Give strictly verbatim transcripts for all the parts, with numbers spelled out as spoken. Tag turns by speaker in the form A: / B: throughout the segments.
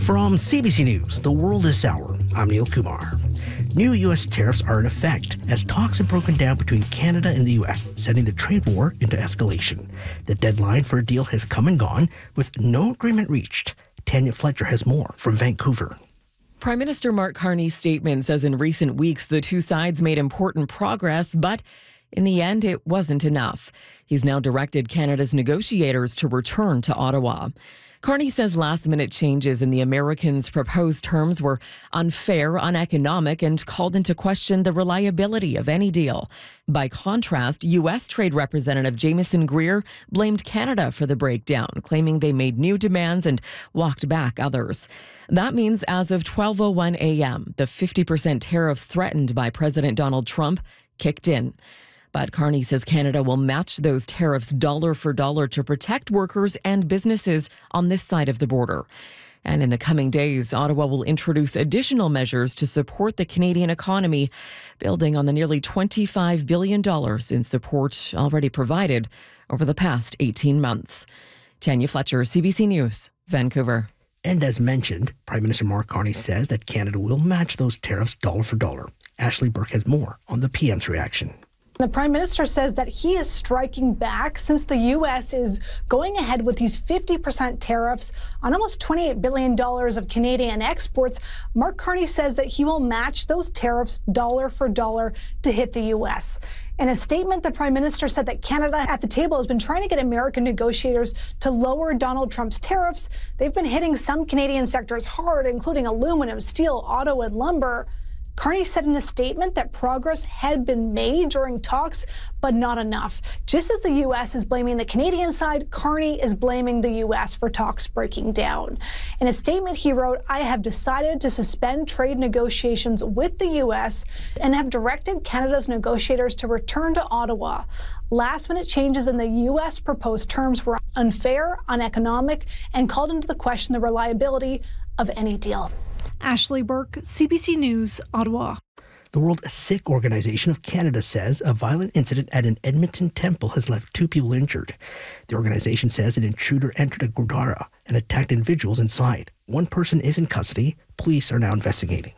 A: From C B C News, The World is Sour, I'm Neil Kumar. New U S tariffs are in effect as talks have broken down between Canada and the U S, sending the trade war into escalation. The deadline for a deal has come and gone, with no agreement reached. Tanya Fletcher has more from Vancouver.
B: Prime Minister Mark Carney's statement says in recent weeks the two sides made important progress, but in the end it wasn't enough. He's now directed Canada's negotiators to return to Ottawa. Carney says last-minute changes in the Americans' proposed terms were unfair, uneconomic, and called into question the reliability of any deal. By contrast, U S Trade Representative Jameson Greer blamed Canada for the breakdown, claiming they made new demands and walked back others. That means as of twelve oh one a.m., the fifty percent tariffs threatened by President Donald Trump kicked in. But Carney says Canada will match those tariffs dollar for dollar to protect workers and businesses on this side of the border. And in the coming days, Ottawa will introduce additional measures to support the Canadian economy, building on the nearly twenty-five billion dollars in support already provided over the past eighteen months. Tanya Fletcher, C B C News, Vancouver.
A: And as mentioned, Prime Minister Mark Carney says that Canada will match those tariffs dollar for dollar. Ashley Burke has more on the P M's reaction.
C: The Prime Minister says that he is striking back since the U S is going ahead with these fifty percent tariffs on almost twenty-eight billion dollars of Canadian exports. Mark Carney says that he will match those tariffs dollar for dollar to hit the U S. In a statement, the Prime Minister said that Canada at the table has been trying to get American negotiators to lower Donald Trump's tariffs. They've been hitting some Canadian sectors hard, including aluminum, steel, auto, and lumber. Carney said in a statement that progress had been made during talks, but not enough. Just as the U S is blaming the Canadian side, Carney is blaming the U S for talks breaking down. In a statement, he wrote, "I have decided to suspend trade negotiations with the U S and have directed Canada's negotiators to return to Ottawa. Last-minute changes in the U S proposed terms were unfair, uneconomic, and called into the question the reliability of any deal."
D: Ashley Burke, C B C News, Ottawa.
A: The World Sikh Organization of Canada says a violent incident at an Edmonton temple has left two people injured. The organization says an intruder entered a gurdwara and attacked individuals inside. One person is in custody. Police are now investigating.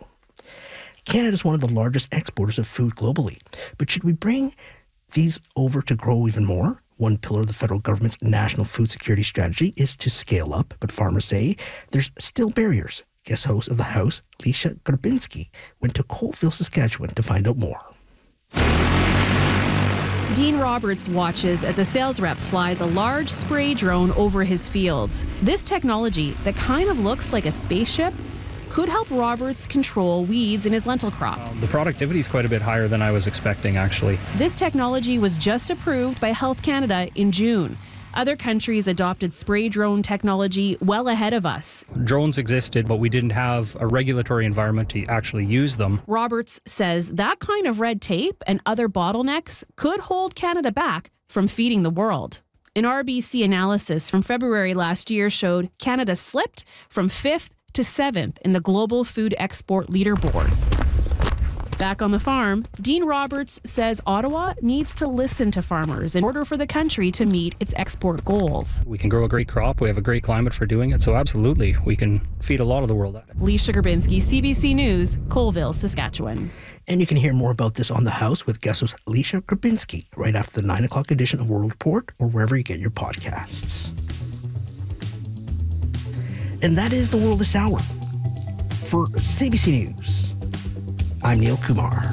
A: Canada is one of the largest exporters of food globally. But should we bring these over to grow even more? One pillar of the federal government's national food security strategy is to scale up, but farmers say there's still barriers. Guest host of the House, Leisha Grbinski, went to Colville, Saskatchewan to find out more.
E: Dean Roberts watches as a sales rep flies a large spray drone over his fields. This technology, that kind of looks like a spaceship, could help Roberts control weeds in his lentil crop.
F: Um, the productivity is quite a bit higher than I was expecting, actually.
E: This technology was just approved by Health Canada in June. Other countries adopted spray drone technology well ahead of us.
F: Drones existed, but we didn't have a regulatory environment to actually use them.
E: Roberts says that kind of red tape and other bottlenecks could hold Canada back from feeding the world. An R B C analysis from February last year showed Canada slipped from fifth to seventh in the global food export leaderboard. Back on the farm, Dean Roberts says Ottawa needs to listen to farmers in order for the country to meet its export goals.
F: We can grow a great crop. We have a great climate for doing it. So absolutely, we can feed a lot of the world at it.
E: Leisha Grbinski, C B C News, Colville, Saskatchewan.
A: And you can hear more about this on The House with guest host Leisha Grbinski right after the nine o'clock edition of World Report or wherever you get your podcasts. And that is The World this hour. For C B C News, I'm Neil Kumar.